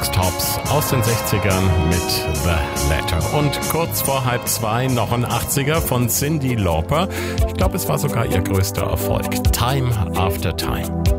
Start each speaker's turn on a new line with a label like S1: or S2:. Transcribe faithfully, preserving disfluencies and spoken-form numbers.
S1: Tops aus den sechzigern mit The Letter. Und kurz vor halb zwei noch ein achtziger von Cyndi Lauper. Ich glaube, es war sogar ihr größter Erfolg. Time After Time.